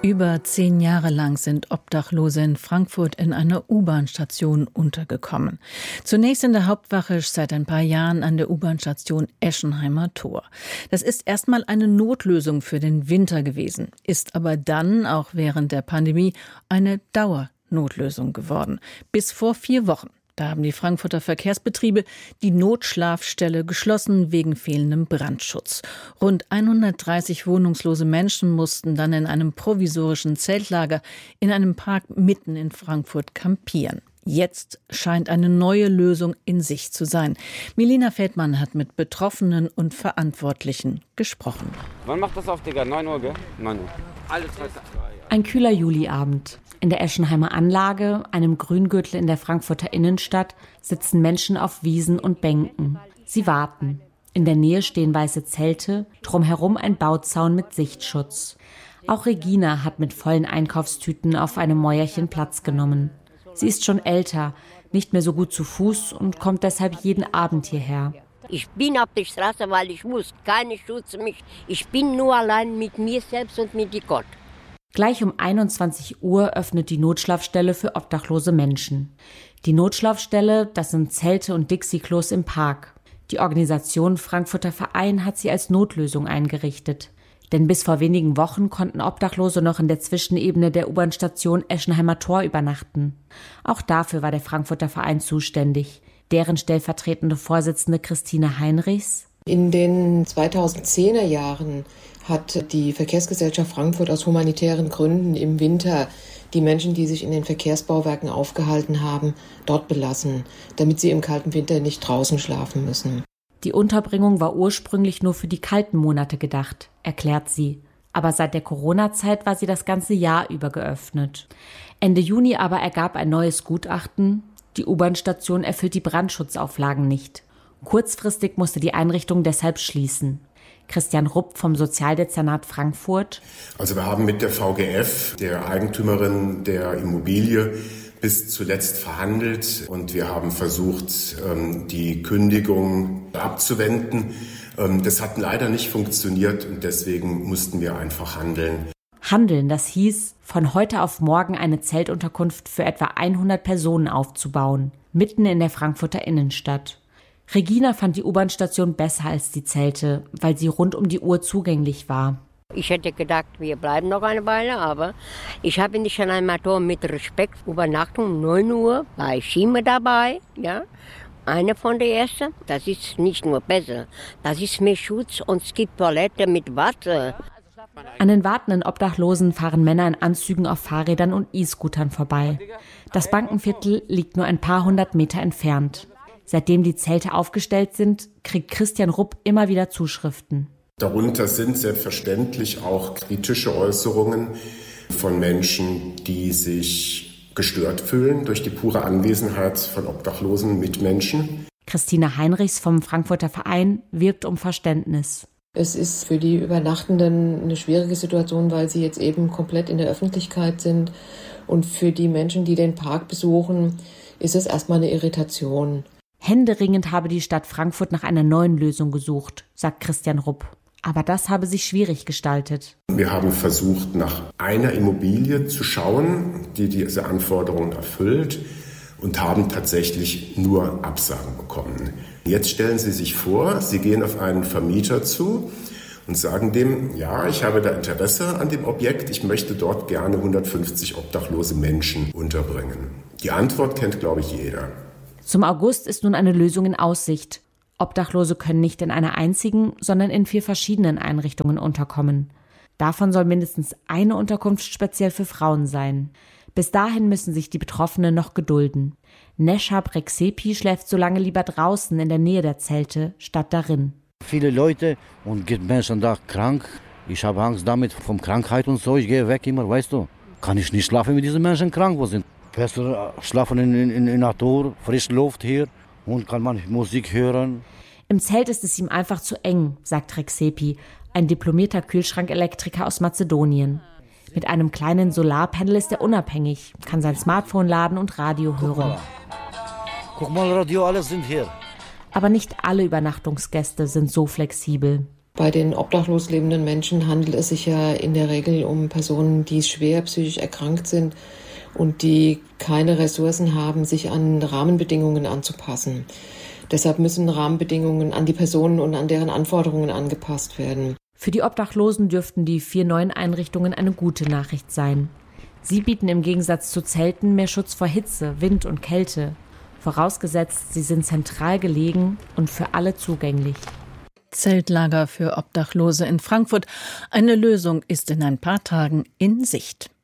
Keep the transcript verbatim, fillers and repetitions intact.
Über zehn Jahre lang sind Obdachlose in Frankfurt in einer U-Bahn-Station untergekommen. Zunächst in der Hauptwache, seit ein paar Jahren an der U-Bahn-Station Eschenheimer Tor. Das ist erstmal eine Notlösung für den Winter gewesen, ist aber dann, auch während der Pandemie, eine Dauernotlösung geworden. Bis vor vier Wochen. Da haben die Frankfurter Verkehrsbetriebe die Notschlafstelle geschlossen wegen fehlendem Brandschutz. Rund hundertdreißig wohnungslose Menschen mussten dann in einem provisorischen Zeltlager in einem Park mitten in Frankfurt kampieren. Jetzt scheint eine neue Lösung in Sicht zu sein. Milena Feldmann hat mit Betroffenen und Verantwortlichen gesprochen. Wann macht das auf, Digga? neun Uhr, gell? neun Uhr. Alles Ein kühler Juliabend. In der Eschenheimer Anlage, einem Grüngürtel in der Frankfurter Innenstadt, sitzen Menschen auf Wiesen und Bänken. Sie warten. In der Nähe stehen weiße Zelte, drumherum ein Bauzaun mit Sichtschutz. Auch Regina hat mit vollen Einkaufstüten auf einem Mäuerchen Platz genommen. Sie ist schon älter, nicht mehr so gut zu Fuß und kommt deshalb jeden Abend hierher. Ich bin auf der Straße, weil ich muss. Keiner schützt mich. Ich bin nur allein mit mir selbst und mit Gott. Gleich um einundzwanzig Uhr öffnet die Notschlafstelle für obdachlose Menschen. Die Notschlafstelle, das sind Zelte und Dixie-Klos im Park. Die Organisation Frankfurter Verein hat sie als Notlösung eingerichtet. Denn bis vor wenigen Wochen konnten Obdachlose noch in der Zwischenebene der U-Bahn-Station Eschenheimer Tor übernachten. Auch dafür war der Frankfurter Verein zuständig. Deren stellvertretende Vorsitzende Christine Heinrichs: In den zweitausendzehner Jahren hat die Verkehrsgesellschaft Frankfurt aus humanitären Gründen im Winter die Menschen, die sich in den Verkehrsbauwerken aufgehalten haben, dort belassen, damit sie im kalten Winter nicht draußen schlafen müssen. Die Unterbringung war ursprünglich nur für die kalten Monate gedacht, erklärt sie. Aber seit der Corona-Zeit war sie das ganze Jahr über geöffnet. Ende Juni aber ergab ein neues Gutachten: Die U-Bahn-Station erfüllt die Brandschutzauflagen nicht. Kurzfristig musste die Einrichtung deshalb schließen. Christian Rupp vom Sozialdezernat Frankfurt: Also wir haben mit der V G F, der Eigentümerin der Immobilie, bis zuletzt verhandelt und wir haben versucht, die Kündigung abzuwenden. Das hat leider nicht funktioniert und deswegen mussten wir einfach handeln. Handeln, das hieß, von heute auf morgen eine Zeltunterkunft für etwa hundert Personen aufzubauen, mitten in der Frankfurter Innenstadt. Regina fand die U-Bahn-Station besser als die Zelte, weil sie rund um die Uhr zugänglich war. Ich hätte gedacht, wir bleiben noch eine Weile, aber ich habe in Eschenheimer Tor mit Respekt Übernachtung um neun Uhr, war ich immer dabei, ja. Eine von der ersten, das ist nicht nur besser, das ist mehr Schutz und es gibt Toilette mit Wasser. An den wartenden Obdachlosen fahren Männer in Anzügen auf Fahrrädern und E-Scootern vorbei. Das Bankenviertel liegt nur ein paar hundert Meter entfernt. Seitdem die Zelte aufgestellt sind, kriegt Christian Rupp immer wieder Zuschriften. Darunter sind selbstverständlich auch kritische Äußerungen von Menschen, die sich gestört fühlen durch die pure Anwesenheit von obdachlosen Mitmenschen. Christine Heinrichs vom Frankfurter Verein wirbt um Verständnis. Es ist für die Übernachtenden eine schwierige Situation, weil sie jetzt eben komplett in der Öffentlichkeit sind. Und für die Menschen, die den Park besuchen, ist es erstmal eine Irritation. Händeringend habe die Stadt Frankfurt nach einer neuen Lösung gesucht, sagt Christian Rupp. Aber das habe sich schwierig gestaltet. Wir haben versucht, nach einer Immobilie zu schauen, die diese Anforderungen erfüllt, und haben tatsächlich nur Absagen bekommen. Jetzt stellen Sie sich vor, Sie gehen auf einen Vermieter zu und sagen dem: Ja, ich habe da Interesse an dem Objekt, ich möchte dort gerne hundertfünfzig obdachlose Menschen unterbringen. Die Antwort kennt, glaube ich, jeder. Zum August ist nun eine Lösung in Aussicht. Obdachlose können nicht in einer einzigen, sondern in vier verschiedenen Einrichtungen unterkommen. Davon soll mindestens eine Unterkunft speziell für Frauen sein. Bis dahin müssen sich die Betroffenen noch gedulden. Neshab Rexepi schläft so lange lieber draußen in der Nähe der Zelte, statt darin. Viele Leute und gibt Menschen da krank. Ich habe Angst damit von Krankheit und so. Ich gehe weg immer, weißt du. Kann ich nicht schlafen, wenn diese Menschen krank sind. Besser schlafen in, in, in der Natur, frische Luft hier und kann man Musik hören. Im Zelt ist es ihm einfach zu eng, sagt Rexepi, ein diplomierter Kühlschrankelektriker aus Mazedonien. Mit einem kleinen Solarpanel ist er unabhängig, kann sein Smartphone laden und Radio hören. Guck mal, Guck mal Radio, alle sind hier. Aber nicht alle Übernachtungsgäste sind so flexibel. Bei den obdachlos lebenden Menschen handelt es sich ja in der Regel um Personen, die schwer psychisch erkrankt sind und die keine Ressourcen haben, sich an Rahmenbedingungen anzupassen. Deshalb müssen Rahmenbedingungen an die Personen und an deren Anforderungen angepasst werden. Für die Obdachlosen dürften die vier neuen Einrichtungen eine gute Nachricht sein. Sie bieten im Gegensatz zu Zelten mehr Schutz vor Hitze, Wind und Kälte. Vorausgesetzt, sie sind zentral gelegen und für alle zugänglich. Zeltlager für Obdachlose in Frankfurt. Eine Lösung ist in ein paar Tagen in Sicht.